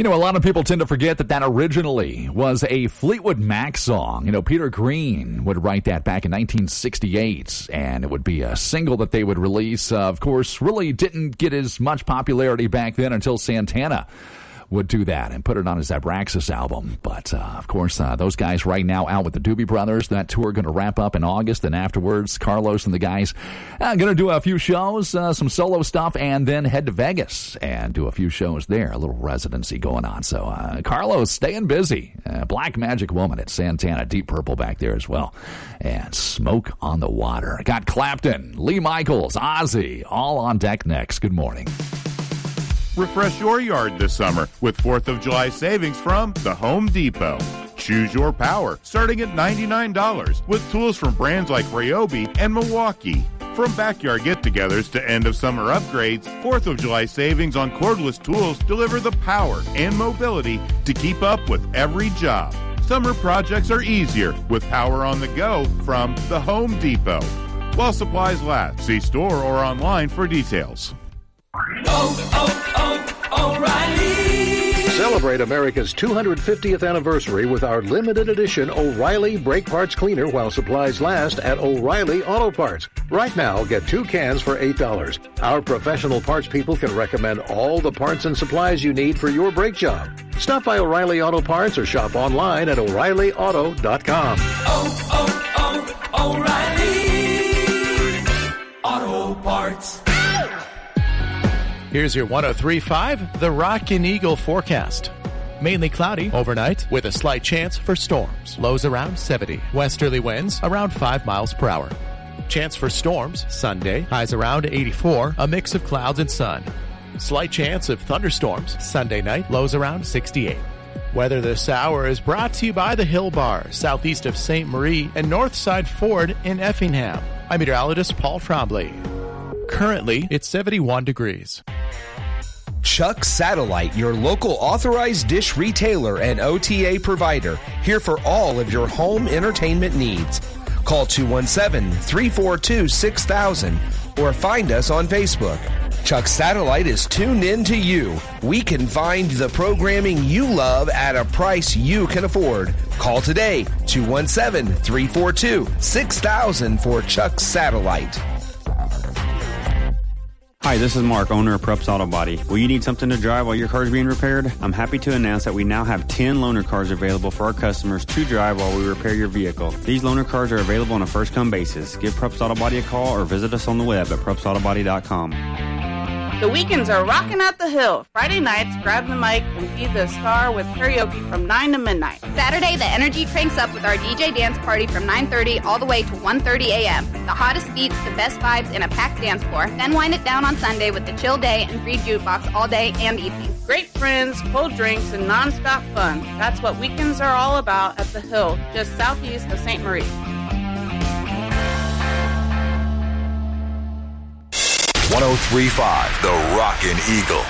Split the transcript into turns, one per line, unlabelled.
You know, a lot of people tend to forget that originally was a Fleetwood Mac song. You know, Peter Green would write that back in 1968, and it would be a single that they would release. Of course, really didn't get as much popularity back then until Santana would do that and put it on his Abraxas album. But, of course, those guys right now out with the Doobie Brothers. That tour going to wrap up in August, and afterwards, Carlos and the guys going to do a few shows, some solo stuff, and then head to Vegas and do a few shows there, a little residency going on. So, Carlos staying busy. Black Magic Woman at Santana, Deep Purple back there as well. And Smoke on the Water. Got Clapton, Lee Michaels, Ozzy, all on deck next. Good morning.
Refresh your yard this summer with 4th of July savings from the Home Depot. Choose your power, starting at $99, with tools from brands like Ryobi and Milwaukee. From backyard get-togethers to end-of-summer upgrades, 4th of July savings on cordless tools deliver the power and mobility to keep up with every job. Summer projects are easier with power on the go from the Home Depot. While supplies last, see store or online for details.
O'Reilly. Celebrate America's 250th anniversary with our limited edition O'Reilly Brake Parts Cleaner while supplies last at O'Reilly Auto Parts. Right now, get 2 cans for $8. Our professional parts people can recommend all the parts and supplies you need for your brake job. Stop by O'Reilly Auto Parts or shop online at O'ReillyAuto.com.
O'Reilly Auto Parts.
Here's your 103.5, the Rock and Eagle forecast. Mainly cloudy overnight with a slight chance for storms. Lows around 70. Westerly winds around 5 miles per hour. Chance for storms Sunday. Highs around 84. A mix of clouds and sun. Slight chance of thunderstorms Sunday night. Lows around 68. Weather this hour is brought to you by the Hill Bar, southeast of St. Marie and Northside Ford in Effingham. I'm meteorologist Paul Trombley. Currently, it's 71 degrees.
Chuck Satellite, your local authorized dish retailer and OTA provider, here for all of your home entertainment needs. Call 217-342-6000 or find us on Facebook. Chuck Satellite is tuned in to you. We can find the programming you love at a price you can afford. Call today, 217-342-6000 for Chuck Satellite.
Hi, this is Mark, owner of Prups Auto Body. Will you need something to drive while your car is being repaired? I'm happy to announce that we now have 10 loaner cars available for our customers to drive while we repair your vehicle. These loaner cars are available on a first-come basis. Give Prups Auto Body a call or visit us on the web at prupsautobody.com.
The weekends are rocking at the Hill. Friday nights, grab the mic and be the star with karaoke from 9 to midnight.
Saturday, the energy cranks up with our DJ dance party from 9:30 all the way to 1:30 a.m. The hottest beats, the best vibes, and a packed dance floor. Then wind it down on Sunday with the chill day and free jukebox all day and evening.
Great friends, cold drinks, and non-stop fun. That's what weekends are all about at the Hill, just southeast of St. Marie.
103.5, the Rockin' Eagle.